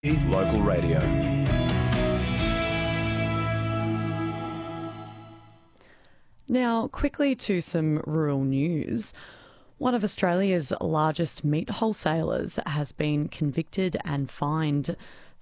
Local Radio. Now, quickly to some rural news. One of Australia's largest meat wholesalers has been convicted and fined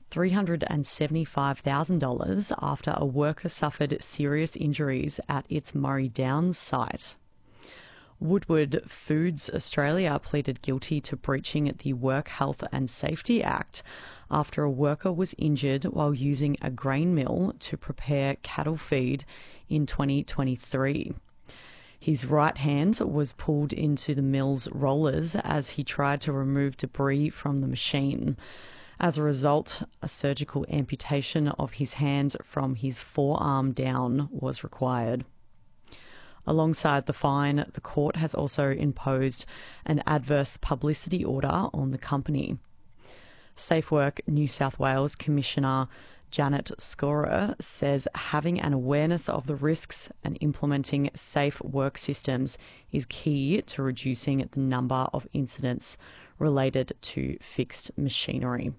$375,000 after a worker suffered serious injuries at its Murray Downs site. Woodward Foods Australia pleaded guilty to breaching the Work Health and Safety Act after a worker was injured while using a grain mill to prepare cattle feed in 2023. His right hand was pulled into the mill's rollers as he tried to remove debris from the machine. As a result, a surgical amputation of his hand from his forearm down was required. Alongside the fine, the court has also imposed an adverse publicity order on the company. SafeWork New South Wales Commissioner Janet Scorer says having an awareness of the risks and implementing safe work systems is key to reducing the number of incidents related to fixed machinery.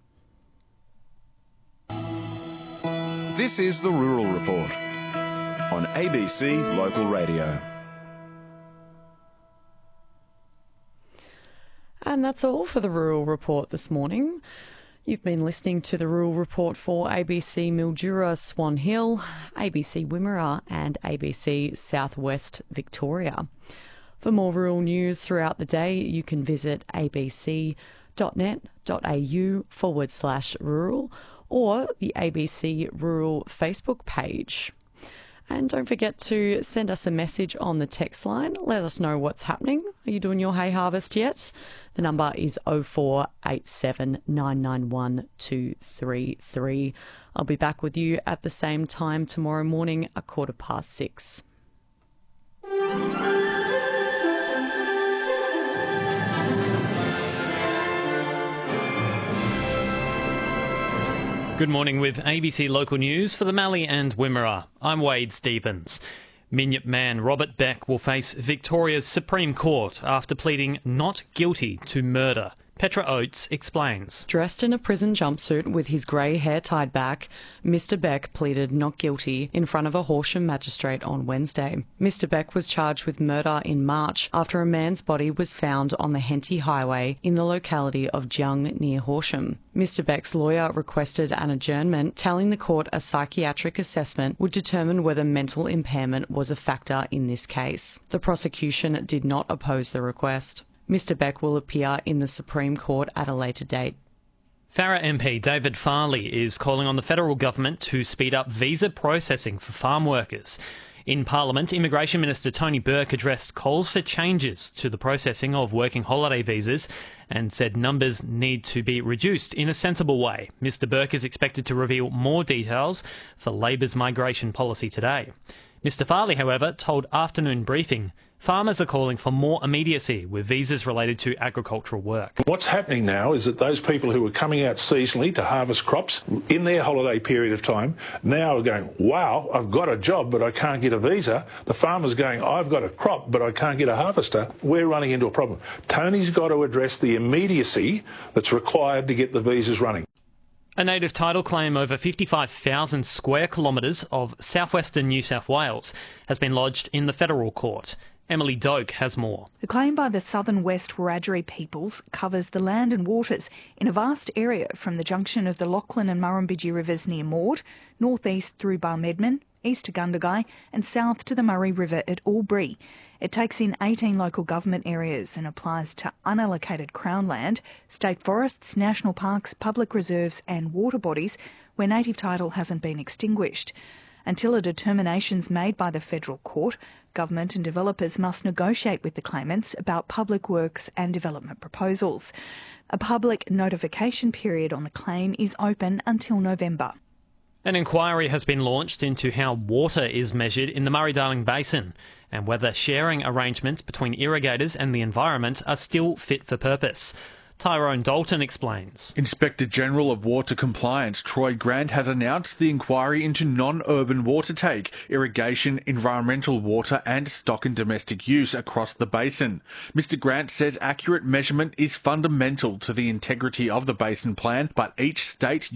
This is the Rural Report on ABC Local Radio. And that's all for the Rural Report this morning. You've been listening to the Rural Report for ABC Mildura, Swan Hill, ABC Wimmera and ABC Southwest Victoria. For more rural news throughout the day, you can visit abc.net.au/rural or the ABC Rural Facebook page. And don't forget to send us a message on the text line. Let us know what's happening. Are you doing your hay harvest yet? The number is 0487 991 233. I'll be back with you at the same time tomorrow morning, 6:15. Good morning with ABC Local News for the Mallee and Wimmera. I'm Wade Stephens. Minyip man Robert Beck will face Victoria's Supreme Court after pleading not guilty to murder. Petra Oates explains. Dressed in a prison jumpsuit with his grey hair tied back, Mr Beck pleaded not guilty in front of a Horsham magistrate on Wednesday. Mr Beck was charged with murder in March after a man's body was found on the Henty Highway in the locality of Jung near Horsham. Mr Beck's lawyer requested an adjournment, telling the court a psychiatric assessment would determine whether mental impairment was a factor in this case. The prosecution did not oppose the request. Mr Beck will appear in the Supreme Court at a later date. Farrer MP David Farley is calling on the federal government to speed up visa processing for farm workers. In Parliament, Immigration Minister Tony Burke addressed calls for changes to the processing of working holiday visas and said numbers need to be reduced in a sensible way. Mr Burke is expected to reveal more details for Labor's migration policy today. Mr Farley, however, told Afternoon Briefing farmers are calling for more immediacy with visas related to agricultural work. What's happening now is that those people who are coming out seasonally to harvest crops in their holiday period of time now are going, wow, I've got a job but I can't get a visa. The farmer's going, I've got a crop but I can't get a harvester. We're running into a problem. Tony's got to address the immediacy that's required to get the visas running. A native title claim over 55,000 square kilometres of southwestern New South Wales has been lodged in the federal court. Emily Doak has more. The claim by the Southern West Wiradjuri peoples covers the land and waters in a vast area from the junction of the Lachlan and Murrumbidgee rivers near Maud, northeast through Barmedman, east to Gundagai and south to the Murray River at Albury. It takes in 18 local government areas and applies to unallocated Crown land, state forests, national parks, public reserves and water bodies where native title hasn't been extinguished. Until a determination's made by the federal court, government and developers must negotiate with the claimants about public works and development proposals. A public notification period on the claim is open until November. An inquiry has been launched into how water is measured in the Murray-Darling Basin and whether sharing arrangements between irrigators and the environment are still fit for purpose. Tyrone Dalton explains. Inspector General of Water Compliance Troy Grant has announced the inquiry into non-urban water take, irrigation, environmental water and stock and domestic use across the basin. Mr Grant says accurate measurement is fundamental to the integrity of the basin plan, but each state